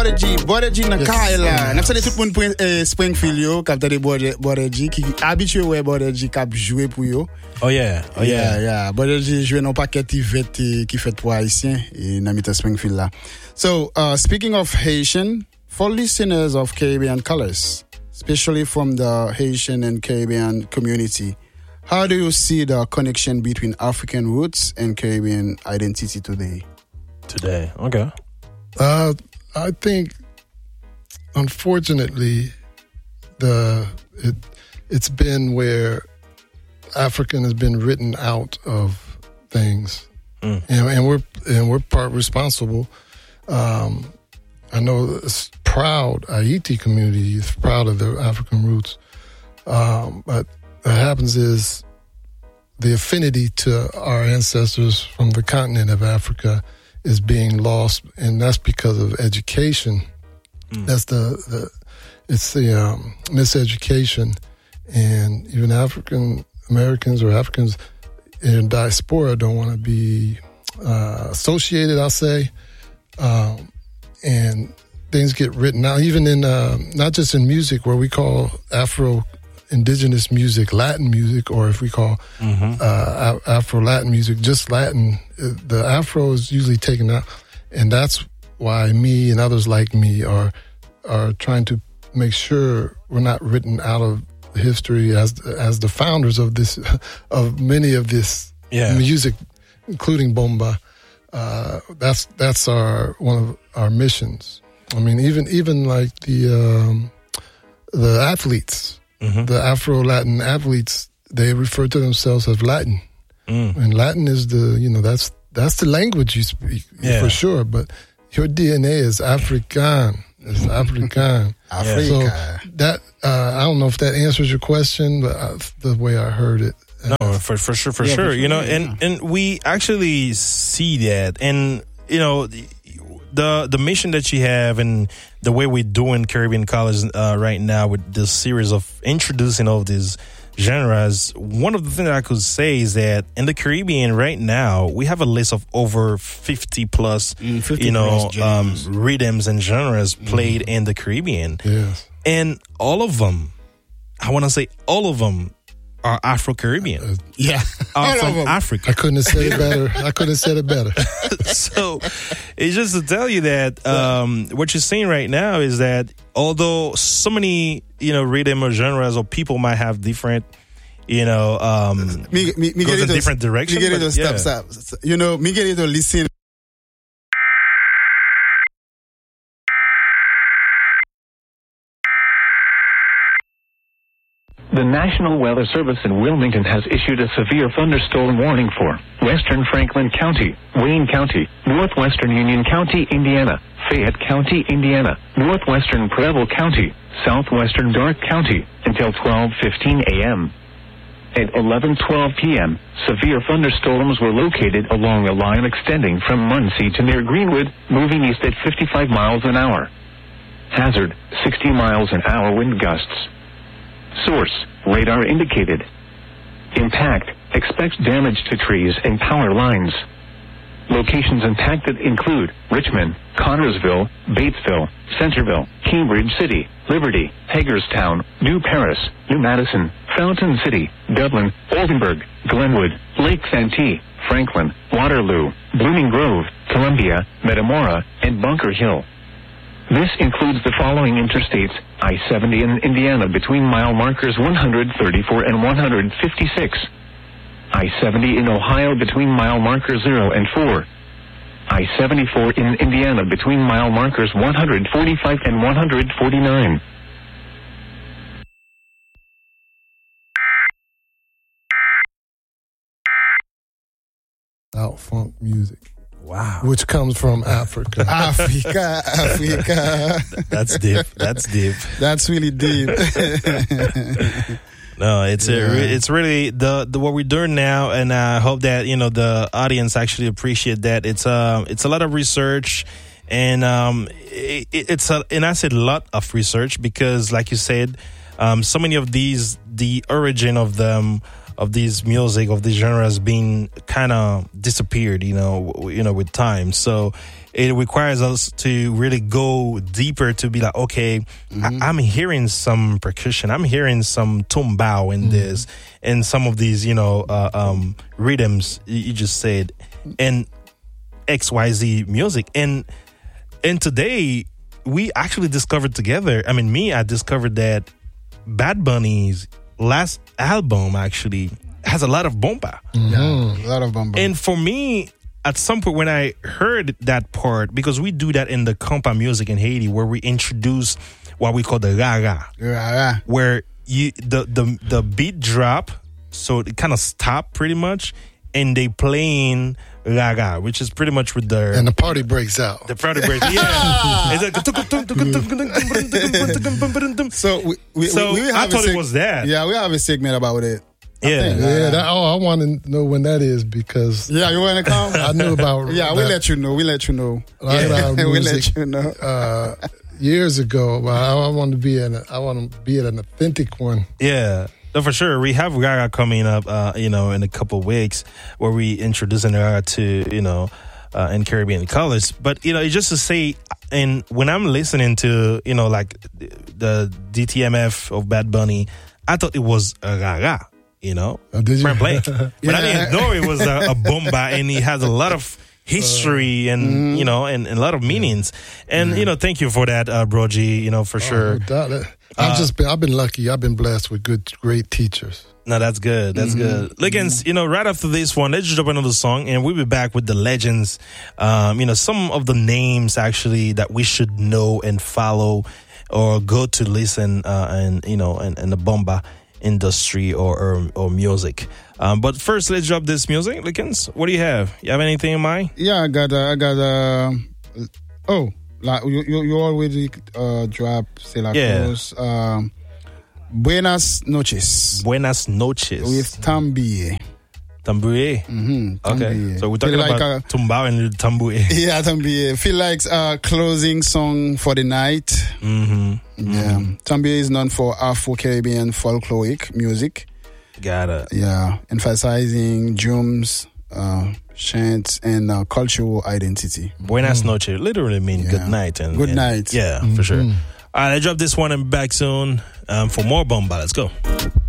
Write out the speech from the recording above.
Bordeji na Kaila. N'a pas tout le monde Springfield yo, quand t'as Bordeji qui habitué ouais Bordeji qui a joué pour yo. Oh yeah. Bordeji joué non pas qui fait pour haïtien et n'a mis Springfield là. So, speaking of Haitian, for listeners of Caribbean Colors, especially from the Haitian and Caribbean community, how do you see the connection between African roots and Caribbean identity today? Okay. I think, unfortunately, it's been where African has been written out of things, and we're part responsible. I know it's proud. Haiti community is proud of their African roots, but what happens is the affinity to our ancestors from the continent of Africa is being lost, and that's because of education. That's it's the miseducation, and even African Americans or Africans in diaspora don't want to be associated, I'll say, and things get written out, even in not just in music, where we call Afro-Indigenous music Latin music, or if we call Afro-Latin music just Latin, the Afro is usually taken out, and that's why me and others like me are trying to make sure we're not written out of history as the founders of this of many of this music, including Bomba. That's one of our missions. I mean, even like the athletes, the Afro-Latin athletes, they refer to themselves as Latin, and Latin is that's the language you speak for sure. But your DNA is African. It's African. Africa. So that I don't know if that answers your question, but the way I heard it. No, for sure. You know, and we actually see that, and you know, the mission that you have and the way we're doing Caribbean Colors right now with this series of introducing all of these genres. One of the things that I could say is that in the Caribbean right now, we have a list of over 50 plus, rhythms and genres played in the Caribbean. Yes. And all of them, I want to say all of them, are Afro-Caribbean. Are from Africa. I couldn't have said it better. So it's just to tell you that what you're seeing right now is that although so many, rhythm or genres or people might have different, goes in different directions. Stop. Miguelito, listen. The National Weather Service in Wilmington has issued a severe thunderstorm warning for Western Franklin County, Wayne County, Northwestern Union County, Indiana, Fayette County, Indiana, Northwestern Preble County, Southwestern Darke County, until 12:15 a.m. At 11:12 p.m., severe thunderstorms were located along a line extending from Muncie to near Greenwood, moving east at 55 miles an hour. Hazard, 60 miles an hour wind gusts. Source, radar indicated. Impact, expects damage to trees and power lines. Locations impacted include Richmond, Connersville, Batesville, Centerville, Cambridge City, Liberty, Hagerstown, New Paris, New Madison, Fountain City, Dublin, Oldenburg, Glenwood, Lake Santee, Franklin, Waterloo, Blooming Grove, Columbia, Metamora, and Bunker Hill. This includes the following interstates: I-70 in Indiana between mile markers 134 and 156. I-70 in Ohio between mile markers 0 and 4. I-74 in Indiana between mile markers 145 and 149. Out funk music. Wow. Which comes from Africa. Africa. That's deep. That's really deep. No, it's really the what we're doing now, and I hope that the audience actually appreciate that. It's a lot of research, and and I said a lot of research because, like you said, so many of these, the origin of them these music, of these genres being kind of disappeared, with time. So it requires us to really go deeper to be like, okay, I'm hearing some percussion, I'm hearing some tumbao in this, and some of these, rhythms you just said, and XYZ music. And today, we actually discovered together, I discovered that Bad Bunny's last album actually has a lot of bomba. Yeah, a lot of bomba. And for me, at some point when I heard that part, because we do that in the compa music in Haiti, where we introduce what we call the raga, where the beat drop, so it kind of stop pretty much, and they playing raga, which is pretty much with the... And the party breaks out. The party breaks, yeah. It's like... So we I thought it was that. Yeah, we have a segment about it. I want to know when that is, because you want to come? I knew about. Yeah, we'll let you know. We'll let you know. We'll let you know. Years ago, but I want to be an authentic one. Yeah. No, for sure. We have Gaga coming up, in a couple of weeks, where we introducing Gaga to, in Caribbean colors. But, it's just to say, and when I'm listening to, like the DTMF of Bad Bunny, I thought it was a Gaga. Did you? Blank. But I didn't know it was a bomba, and he has a lot of history and and a lot of meanings. And thank you for that, Bro G. For sure. I've been lucky. I've been blessed with great teachers. No, that's good. That's good. Liggins, right after this one, let's jump another song, and we'll be back with the legends. Some of the names actually that we should know and follow, or go to listen, and the bomba industry or music. But first, let's drop this music. Lickens, what do you have? You have anything in mind? Yeah, I got you already drop Cruz. Buenas Noches. Buenas Noches. With Tambie. Tamboué? Okay. So we're talking about Tumbao and Tamboué. Yeah, Tambie. Feel like a closing song for the night. Yeah. Tambie is known for Afro-Caribbean folkloric music. Got it. Yeah. Emphasizing drums, chants, and cultural identity. Buenas noches literally mean good night. Good night. Yeah, for sure. All right, I drop this one and back soon for more bomba. Let's go.